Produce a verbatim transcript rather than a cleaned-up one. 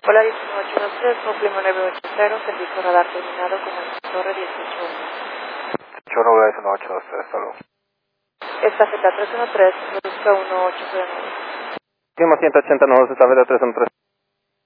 Hola, diecinueve ocho dos tres, Complimo nueve ocho cero, servicio radar terminado con el Torre dieciocho uno. Choro, hola, diecinueve ocho dos tres, hasta luego. Esta Z tres uno tres, busca uno ocho cero nueve. Clima ciento ochenta, no, Z B tres uno tres.